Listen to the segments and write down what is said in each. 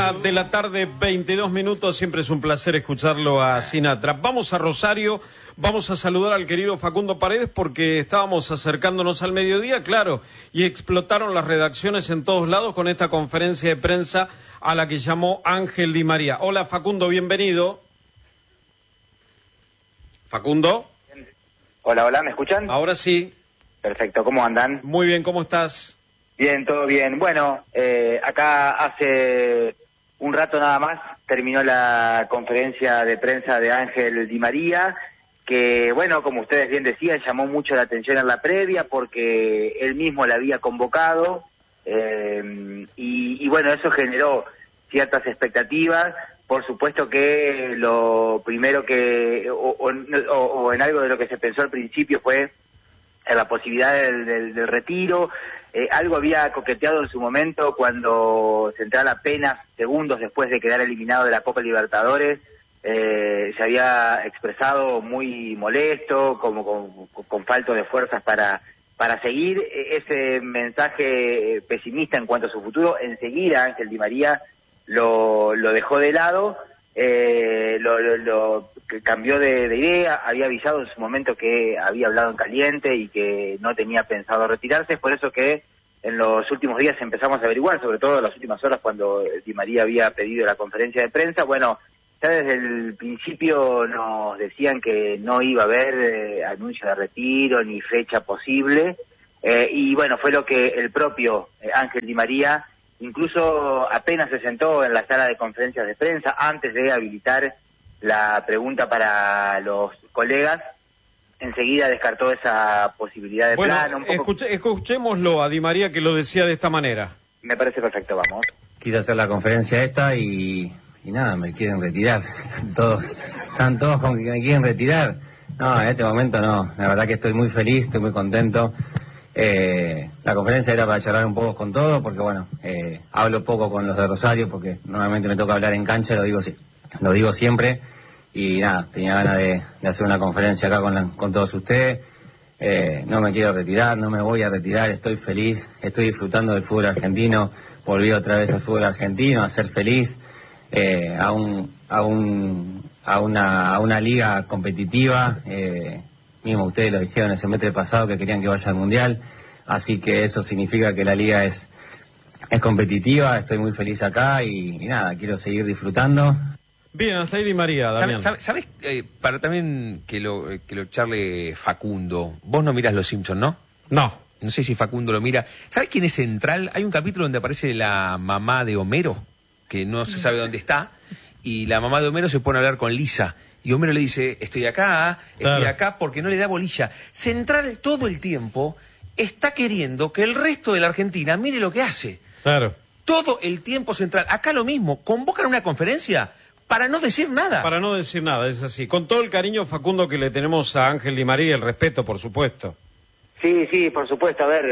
de la tarde, 22 minutos, siempre es un placer escucharlo a Sinatra. Vamos a Rosario, vamos a saludar al querido Facundo Paredes porque estábamos acercándonos al mediodía, claro, y explotaron las redacciones en todos lados con esta conferencia de prensa a la que llamó Ángel Di María. Hola Facundo, bienvenido. Facundo. Hola, hola, ¿me escuchan? Ahora sí. Perfecto, ¿cómo andan? Muy bien, ¿cómo estás? Bien, todo bien. Bueno, acá hace un rato nada más terminó la conferencia de prensa de Ángel Di María, que, bueno, como ustedes bien decían, llamó mucho la atención en la previa porque él mismo la había convocado y bueno, eso generó ciertas expectativas. Por supuesto que lo primero que, o en algo de lo que se pensó al principio fue en la posibilidad del retiro. Algo había coqueteado en su momento cuando Central, apenas segundos después de quedar eliminado de la Copa Libertadores, se había expresado muy molesto, como con falta de fuerzas para seguir. Ese mensaje pesimista en cuanto a su futuro, enseguida Ángel Di María lo dejó de lado, lo cambió de idea. Había avisado en su momento que había hablado en caliente y que no tenía pensado retirarse. Es por eso que en los últimos días empezamos a averiguar, sobre todo en las últimas horas cuando Di María había pedido la conferencia de prensa. Bueno, ya desde el principio nos decían que no iba a haber anuncio de retiro ni fecha posible, y bueno, fue lo que el propio Ángel Di María, incluso apenas se sentó en la sala de conferencias de prensa, antes de habilitar la pregunta para los colegas, enseguida descartó esa posibilidad de plano. Un poco... Escuchémoslo a Di María, que lo decía de esta manera. Me parece perfecto, vamos. Quise hacer la conferencia esta y nada, me quieren retirar. Están todos con que me quieren retirar. No, en este momento no. La verdad que estoy muy feliz, estoy muy contento. La conferencia era para charlar un poco con todo, porque bueno, hablo poco con los de Rosario, porque normalmente me toca hablar en cancha, lo digo siempre, y nada, tenía ganas de hacer una conferencia acá con todos ustedes. No me quiero retirar, no me voy a retirar, estoy feliz, estoy disfrutando del fútbol argentino, volví otra vez al fútbol argentino, a ser feliz, a una liga competitiva. Mismo ustedes lo dijeron el semestre pasado que querían que vaya al Mundial, así que eso significa que la liga es competitiva. Estoy muy feliz acá y nada, quiero seguir disfrutando. Bien, hasta ahí Di María, Damián. ¿Sabes? Para también que lo charle Facundo, vos no mirás Los Simpsons, ¿no? No sé si Facundo lo mira. ¿Sabes quién es central? Hay un capítulo donde aparece la mamá de Homero, que no se sabe dónde está, y la mamá de Homero se pone a hablar con Lisa. Y Homero le dice, estoy acá, porque no le da bolilla. Central todo el tiempo está queriendo que el resto de la Argentina mire lo que hace. Claro. Todo el tiempo Central. Acá lo mismo, convocan una conferencia para no decir nada. Para no decir nada, es así. Con todo el cariño, Facundo, que le tenemos a Ángel Di María, el respeto, por supuesto. Sí, por supuesto. A ver,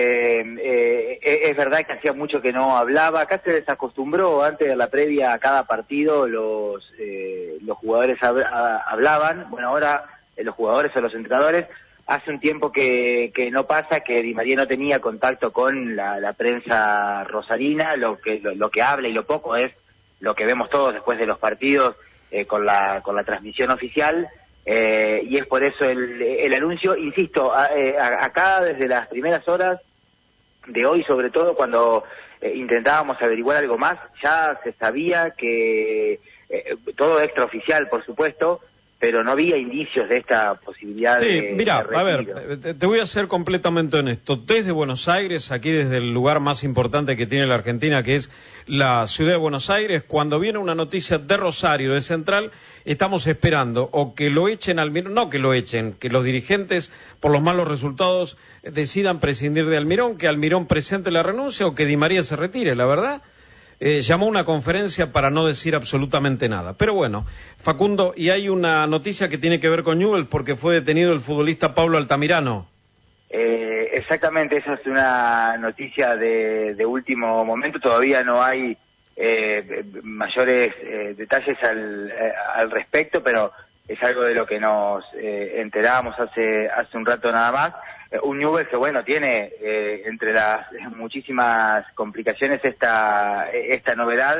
es verdad que hacía mucho que no hablaba. Acá se desacostumbró, antes de la previa a cada partido, los jugadores hablaban. Bueno, ahora los jugadores o los entrenadores, hace un tiempo que no pasa, que Di María no tenía contacto con la prensa rosarina. Lo que habla y lo poco es lo que vemos todos después de los partidos con la transmisión oficial. Y es por eso el anuncio, insisto, acá desde las primeras horas de hoy, sobre todo cuando intentábamos averiguar algo más, ya se sabía que todo extraoficial, por supuesto, pero no había indicios de esta posibilidad de mira, retiro. A ver, te voy a ser completamente honesto. Desde Buenos Aires, aquí desde el lugar más importante que tiene la Argentina, que es la ciudad de Buenos Aires, cuando viene una noticia de Rosario, de Central, estamos esperando o que lo echen Almirón, no que lo echen, que los dirigentes, por los malos resultados, decidan prescindir de Almirón, que Almirón presente la renuncia o que Di María se retire, la verdad. Llamó una conferencia para no decir absolutamente nada. Pero bueno, Facundo, y hay una noticia que tiene que ver con Newell's porque fue detenido el futbolista Pablo Altamirano. Exactamente, esa es una noticia de último momento. Todavía no hay mayores detalles al respecto, pero es algo de lo que nos enterábamos hace un rato nada más. Un Newell's que, bueno, tiene entre las muchísimas complicaciones esta novedad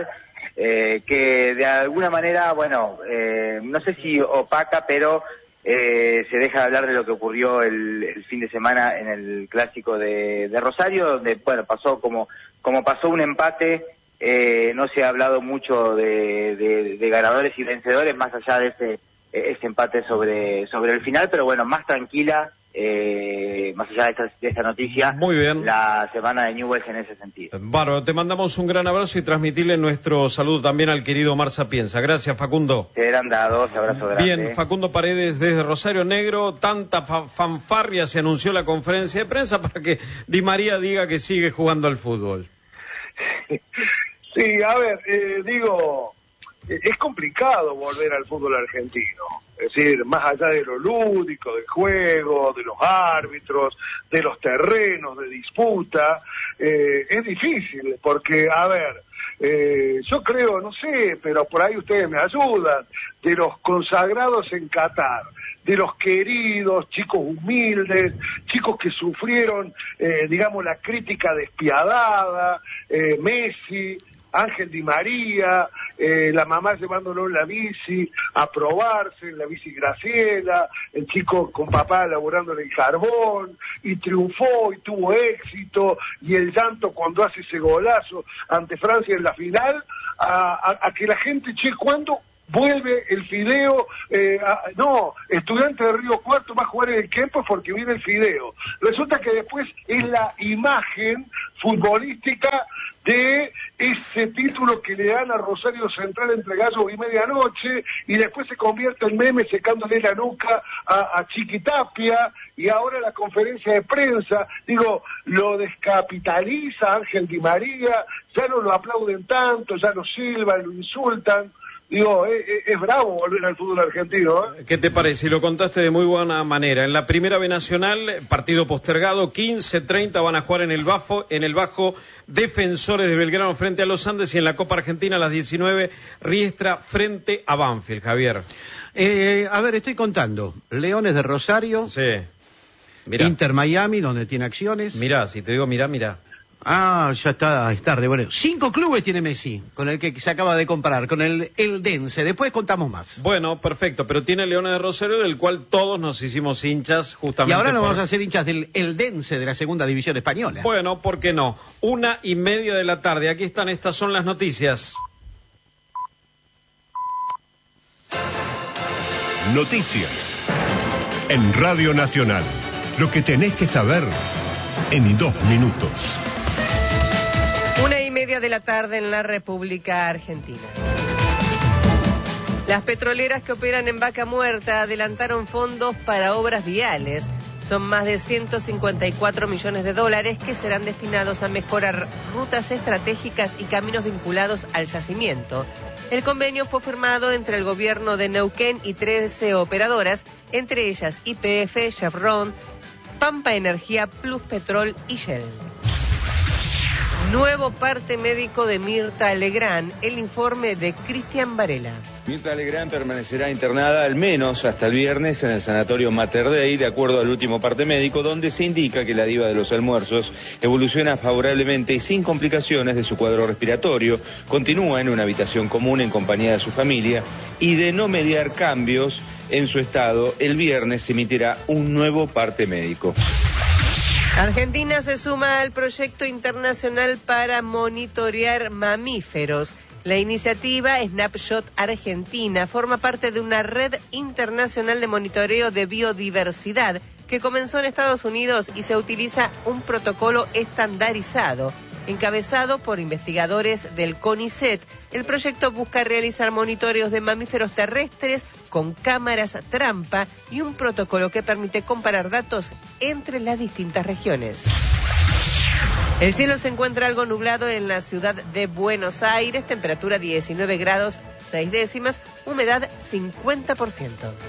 que de alguna manera, bueno, no sé si opaca, pero se deja de hablar de lo que ocurrió el fin de semana en el clásico de Rosario, donde, bueno, pasó como pasó un empate. No se ha hablado mucho de ganadores y vencedores, más allá de ese empate sobre el final, pero bueno, más tranquila, más allá de esta noticia. Muy bien. La semana de Newell's en ese sentido. Bárbaro, te mandamos un gran abrazo y transmitirle nuestro saludo también al querido Omar Sapienza. Gracias, Facundo. Serán dados, abrazo grande. Bien, Facundo Paredes desde Rosario Negro, tanta fanfarria se anunció la conferencia de prensa para que Di María diga que sigue jugando al fútbol. Sí, a ver, es complicado volver al fútbol argentino. Es decir, más allá de lo lúdico, del juego, de los árbitros, de los terrenos de disputa, es difícil, porque, a ver, yo creo, no sé, pero por ahí ustedes me ayudan, de los consagrados en Qatar, de los queridos, chicos humildes, chicos que sufrieron, digamos, la crítica despiadada, Messi, Ángel Di María, la mamá llevándolo en la bici a probarse, en la bici Graciela, el chico con papá laburando en el carbón, y triunfó y tuvo éxito, y el llanto cuando hace ese golazo ante Francia en la final, a que la gente, ¿cuándo vuelve el Fideo? No, Estudiante de Río Cuarto va a jugar en el Kempes porque viene el Fideo. Resulta que después es la imagen futbolística de ese título que le dan a Rosario Central entre gallo y medianoche, y después se convierte en meme secándole la nuca a Chiquitapia, y ahora la conferencia de prensa, lo descapitaliza Ángel Di María, ya no lo aplauden tanto, ya lo silban, lo insultan. Es bravo volver al fútbol argentino, ¿eh? ¿Qué te parece? Lo contaste de muy buena manera. En la Primera B Nacional, partido postergado, 15:30 van a jugar en el Bajo Defensores de Belgrano frente a los Andes, y en la Copa Argentina a las 19, Riestra frente a Banfield, Javier. A ver, estoy contando. Leones de Rosario. Sí. Mirá. Inter Miami, donde tiene acciones. Mirá, si te digo mirá. Ah, ya está, es tarde. Bueno, 5 clubes tiene Messi, con el que se acaba de comparar, con el Eldense. Después contamos más. Bueno, perfecto, pero tiene Leones de Rosario, del cual todos nos hicimos hinchas justamente. Y ahora nos vamos a hacer hinchas del Eldense de la Segunda División Española. Bueno, ¿por qué no? 1:30 de la tarde. Aquí están, estas son las noticias. Noticias en Radio Nacional. Lo que tenés que saber en 2 minutos. 1:30 de la tarde en la República Argentina. Las petroleras que operan en Vaca Muerta adelantaron fondos para obras viales. Son más de $154 millones que serán destinados a mejorar rutas estratégicas y caminos vinculados al yacimiento. El convenio fue firmado entre el gobierno de Neuquén y 13 operadoras, entre ellas YPF, Chevron, Pampa Energía, Plus Petrol y Shell. Nuevo parte médico de Mirta Legrand, el informe de Cristian Varela. Mirta Legrand permanecerá internada al menos hasta el viernes en el sanatorio Mater Dei, de acuerdo al último parte médico, donde se indica que la diva de los almuerzos evoluciona favorablemente y sin complicaciones de su cuadro respiratorio, continúa en una habitación común en compañía de su familia, y de no mediar cambios en su estado, el viernes se emitirá un nuevo parte médico. Argentina se suma al proyecto internacional para monitorear mamíferos. La iniciativa Snapshot Argentina forma parte de una red internacional de monitoreo de biodiversidad que comenzó en Estados Unidos y se utiliza un protocolo estandarizado. Encabezado por investigadores del CONICET, el proyecto busca realizar monitoreos de mamíferos terrestres con cámaras trampa y un protocolo que permite comparar datos entre las distintas regiones. El cielo se encuentra algo nublado en la ciudad de Buenos Aires, temperatura 19 grados 6 décimas, humedad 50%.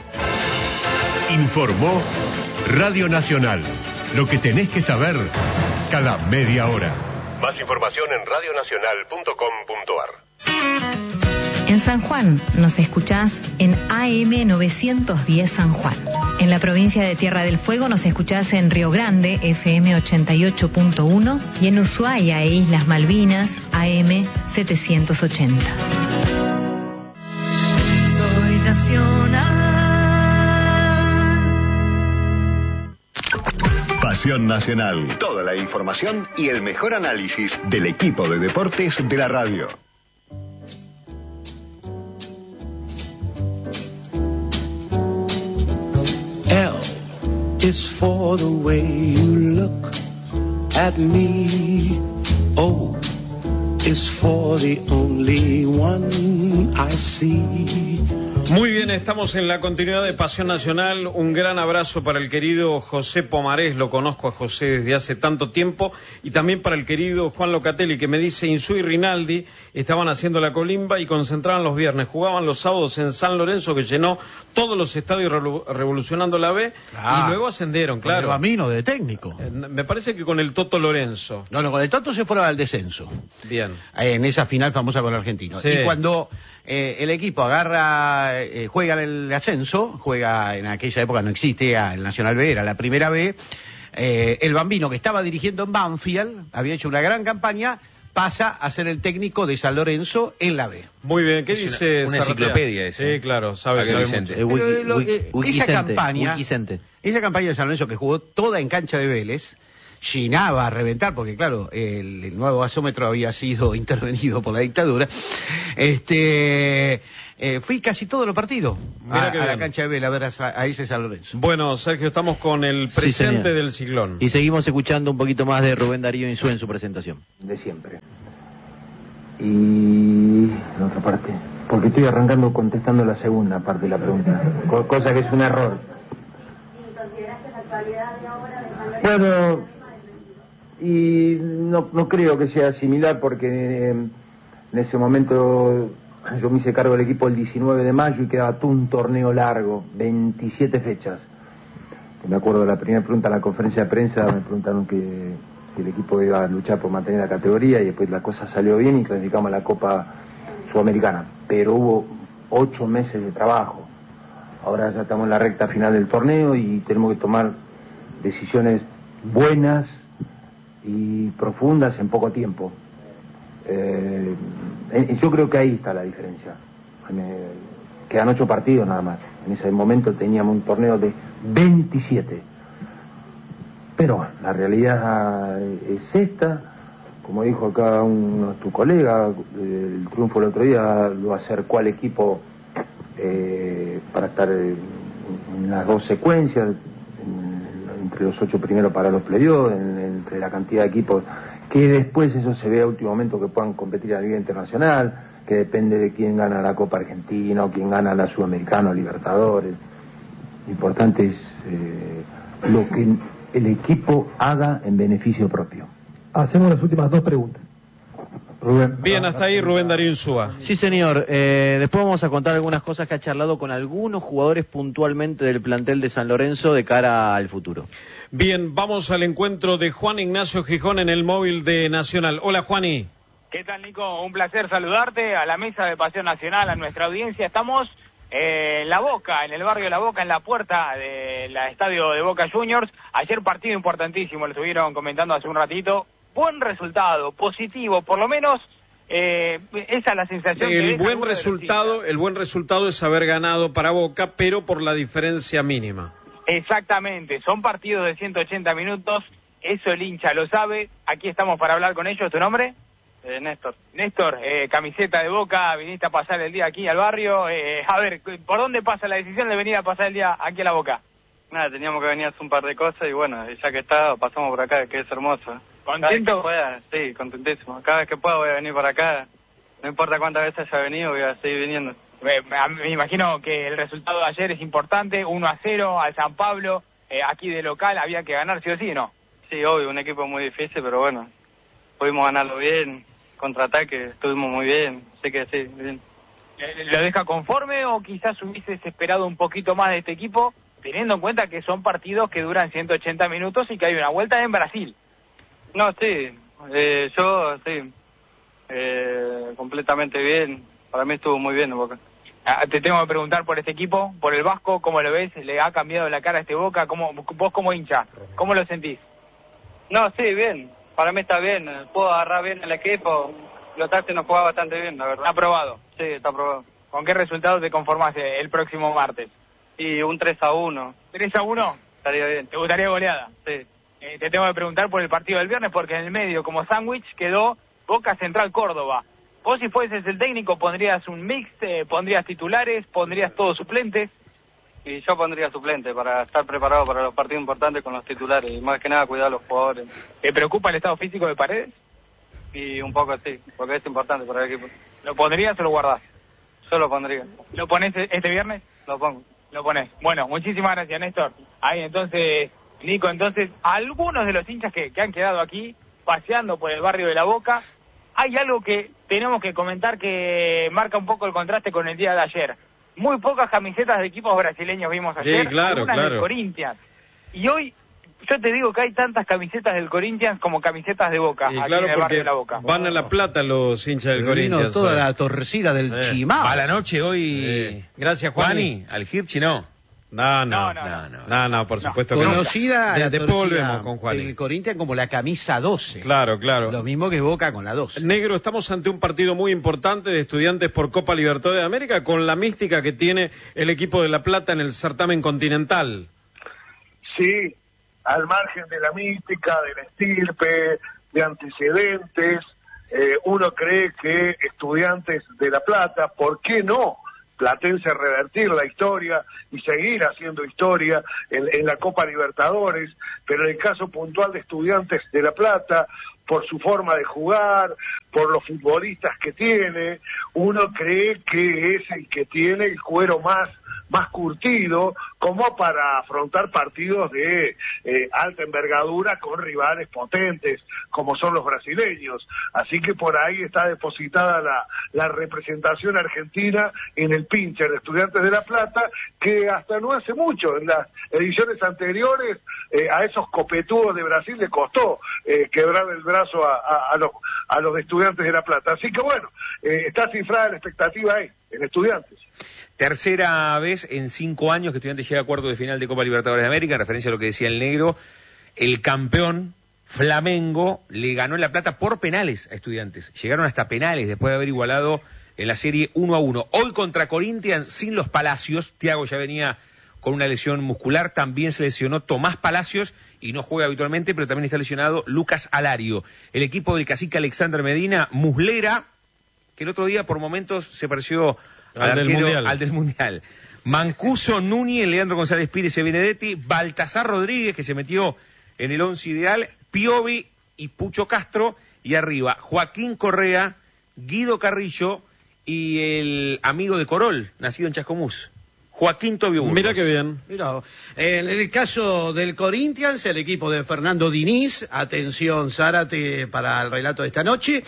Informó Radio Nacional. Lo que tenés que saber cada media hora. Más información en radionacional.com.ar. En San Juan nos escuchás en AM 910 San Juan. En la provincia de Tierra del Fuego nos escuchás en Río Grande, FM 88.1, y en Ushuaia e Islas Malvinas, AM 780. Soy nacional. Pasión Nacional. Toda la información y el mejor análisis del equipo de deportes de la radio. L is for the way you look at me. O is for the only one I see. Muy bien, estamos en la continuidad de Pasión Nacional. Un gran abrazo para el querido José Pomarés, lo conozco a José desde hace tanto tiempo, y también para el querido Juan Locatelli, que me dice Insúa y Rinaldi estaban haciendo la colimba y concentraban los viernes, jugaban los sábados en San Lorenzo, que llenó todos los estadios revolucionando la B, y luego ascendieron, claro. Con el Bambino de técnico. Me parece que con el Toto Lorenzo. No, con el Toto se fueron al descenso. Bien. En esa final famosa con el Argentino. Sí. Y cuando el equipo juega el ascenso, juega en aquella época, no existía el Nacional B, era la primera B, el Bambino, que estaba dirigiendo en Banfield, había hecho una gran campaña, pasa a ser el técnico de San Lorenzo en la B. Muy bien, ¿qué dice una enciclopedia esa? Sí, claro, sabe Vicente. Esa campaña de San Lorenzo, que jugó toda en cancha de Vélez, llenaba a reventar, porque claro, el nuevo gasómetro había sido intervenido por la dictadura. Fui casi todos los partidos a la cancha de Vélez a ver a ese San Lorenzo. Bueno, Sergio, estamos con el presente del Ciclón. Y seguimos escuchando un poquito más de Rubén Darío Insúa en su presentación. De siempre. Y la otra parte, porque estoy arrancando contestando la segunda parte de la pregunta, cosa que es un error. ¿Consideraste la actualidad de ahora de San Lorenzo? Bueno, y no creo que sea similar, porque en ese momento yo me hice cargo del equipo el 19 de mayo y quedaba todo un torneo largo, 27 fechas. Me acuerdo de la primera pregunta en la conferencia de prensa, me preguntaron que si el equipo iba a luchar por mantener la categoría, y después la cosa salió bien y clasificamos a la Copa Sudamericana. Pero hubo 8 meses de trabajo. Ahora ya estamos en la recta final del torneo y tenemos que tomar decisiones buenas y profundas en poco tiempo. Yo creo que ahí está la diferencia. Quedan 8 partidos nada más. En ese momento teníamos un torneo de 27. Pero bueno, la realidad es esta. Como dijo acá uno de tus colegas, el triunfo el otro día lo acercó al equipo para estar en las 2 secuencias, entre los 8 primeros para los playoffs, entre la cantidad de equipos, que después eso se ve a último momento que puedan competir a nivel internacional, que depende de quién gana la Copa Argentina o quién gana la Sudamericana o Libertadores. Lo importante es lo que el equipo haga en beneficio propio. Hacemos las últimas 2 preguntas. Rubén. Bien, hasta ahí Rubén Darío Insúa. Sí, señor. Después vamos a contar algunas cosas que ha charlado con algunos jugadores puntualmente del plantel de San Lorenzo de cara al futuro. Bien, vamos al encuentro de Juan Ignacio Gijón en el móvil de Nacional. Hola, Juani. ¿Qué tal, Nico? Un placer saludarte a la mesa de Pasión Nacional, a nuestra audiencia. Estamos en La Boca, en el barrio de La Boca, en la puerta del estadio de Boca Juniors. Ayer partido importantísimo, lo estuvieron comentando hace un ratito. Buen resultado, positivo, por lo menos esa es la sensación. El buen resultado es haber ganado para Boca, pero por la diferencia mínima. Exactamente, son partidos de 180 minutos, eso el hincha lo sabe. Aquí estamos para hablar con ellos. ¿Tu nombre? Néstor. Néstor, camiseta de Boca, viniste a pasar el día aquí al barrio. A ver, ¿por dónde pasa la decisión de venir a pasar el día aquí a La Boca? Nada, teníamos que venir a hacer un par de cosas y bueno, ya que está, pasamos por acá, que es hermoso. ¿Contento? Sí, contentísimo. Cada vez que pueda voy a venir para acá. No importa cuántas veces haya venido, voy a seguir viniendo. Me imagino que el resultado de ayer es importante, 1-0 al San Pablo, aquí de local, había que ganar sí o sí, ¿no? Sí, obvio, un equipo muy difícil, pero bueno, pudimos ganarlo bien, contraataque, estuvimos muy bien, así que sí, bien. ¿Lo deja conforme o quizás hubieses esperado un poquito más de este equipo, teniendo en cuenta que son partidos que duran 180 minutos y que hay una vuelta en Brasil? No, sí, yo sí, completamente bien. Para mí estuvo muy bien en Boca. Te tengo que preguntar por este equipo, por el Vasco, ¿cómo lo ves? ¿Le ha cambiado la cara a este Boca? Vos como hincha, ¿cómo lo sentís? No, sí, bien. Para mí está bien. Puedo agarrar bien el equipo. Lotarte nos juega bastante bien, la verdad. ¿Está aprobado? Sí, está aprobado. ¿Con qué resultado te conformás el próximo martes? Y un 3-1. ¿3-1? Estaría bien. ¿Te gustaría goleada? Sí. Te tengo que preguntar por el partido del viernes, porque en el medio, como sándwich, quedó Boca Central Córdoba. Vos, si fueses el técnico, ¿pondrías un mix? ¿Pondrías titulares? ¿Pondrías todos suplentes? Y yo pondría suplente para estar preparado para los partidos importantes con los titulares. Y más que nada cuidar a los jugadores. ¿Te preocupa el estado físico de Paredes? Y un poco sí, porque es importante para el equipo. ¿Lo pondrías o lo guardás? Yo lo pondría. ¿Lo ponés este viernes? Lo pongo. Lo ponés. Bueno, muchísimas gracias, Néstor. Ahí entonces, Nico, algunos de los hinchas que han quedado aquí paseando por el barrio de La Boca, hay algo que tenemos que comentar que marca un poco el contraste con el día de ayer. Muy pocas camisetas de equipos brasileños vimos ayer, sí, claro, algunas del Corinthians. Y hoy, yo te digo que hay tantas camisetas del Corinthians como camisetas de Boca, aquí claro, en el barrio de La Boca. Van a La Plata los hinchas del Corinthians. Toda la torcida del Chimao. A la noche hoy. Gracias, Juani. Al Hirschi no. No, por supuesto que no. Conocida la después volvemos con Juan. El Corinthians como la camisa 12. Claro. Lo mismo que Boca con la 12. Negro, estamos ante un partido muy importante de Estudiantes por Copa Libertadores de América, con la mística que tiene el equipo de La Plata en el certamen continental. Sí, al margen de la mística, de la estirpe, de antecedentes, uno cree que Estudiantes de La Plata, ¿por qué no? Platense revertir la historia y seguir haciendo historia en la Copa Libertadores, pero en el caso puntual de Estudiantes de La Plata, por su forma de jugar, por los futbolistas que tiene, uno cree que es el que tiene el cuero más curtido como para afrontar partidos de alta envergadura con rivales potentes como son los brasileños. Así que por ahí está depositada la representación argentina en el pinche de Estudiantes de La Plata, que hasta no hace mucho, en las ediciones anteriores, a esos copetudos de Brasil le costó quebrar el brazo a los Estudiantes de La Plata. Así que bueno, está cifrada la expectativa ahí, en Estudiantes. Tercera vez en 5 años que Estudiantes llega a cuartos de final de Copa Libertadores de América, en referencia a lo que decía el Negro. El campeón Flamengo le ganó en La Plata por penales a Estudiantes. Llegaron hasta penales después de haber igualado en la serie 1-1. Hoy contra Corinthians sin los Palacios. Thiago ya venía con una lesión muscular. También se lesionó Tomás Palacios y no juega habitualmente, pero también está lesionado Lucas Alario. El equipo del cacique Alexander Medina, Muslera, que el otro día por momentos se pareció al del Mundial. Mancuso, Núñez, Leandro González Pires y Benedetti, Baltasar Rodríguez, que se metió en el 11 ideal, Piovi y Pucho Castro, y arriba Joaquín Correa, Guido Carrillo y el amigo de Corol, nacido en Chascomús, Joaquín Tobio Burgos. Mira qué bien. Mira, en el caso del Corinthians, el equipo de Fernando Diniz, atención Zárate para el relato de esta noche,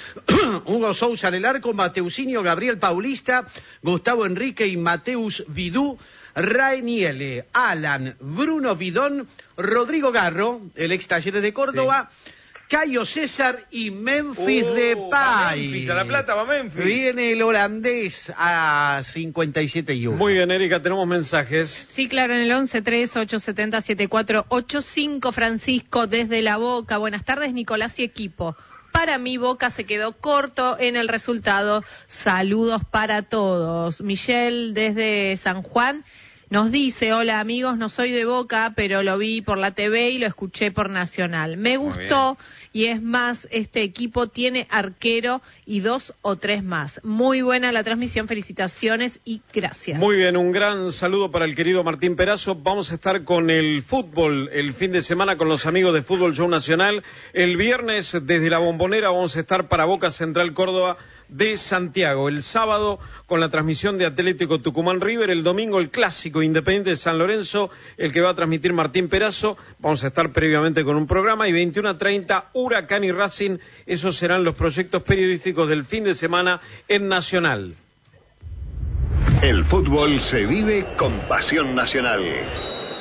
Hugo Sousa en el arco, Mateusinho, Gabriel Paulista, Gustavo Enrique y Mateus Vidú, Rainiele, Alan, Bruno Vidón, Rodrigo Garro, el ex Talleres de Córdoba, sí, Cayo César y Memphis Depay. Memphis, a La Plata va Memphis. Viene el holandés a 57-1. Muy bien, Erika, tenemos mensajes. Sí, claro, en el 11-3-870-7485, Francisco desde La Boca. Buenas tardes, Nicolás y equipo. Para mí, Boca se quedó corto en el resultado. Saludos para todos. Michelle desde San Juan nos dice: hola amigos, no soy de Boca, pero lo vi por la TV y lo escuché por Nacional. Me gustó y es más, este equipo tiene arquero y 2 o 3 más. Muy buena la transmisión, felicitaciones y gracias. Muy bien, un gran saludo para el querido Martín Perazo. Vamos a estar con el fútbol el fin de semana con los amigos de Fútbol Show Nacional. El viernes desde la Bombonera vamos a estar para Boca Central Córdoba de Santiago. El sábado con la transmisión de Atlético Tucumán River. El domingo el clásico Independiente de San Lorenzo, el que va a transmitir Martín Perazo. Vamos a estar previamente con un programa. Y 21:30 Huracán y Racing. Esos serán los proyectos periodísticos del fin de semana en Nacional. El fútbol se vive con pasión nacional.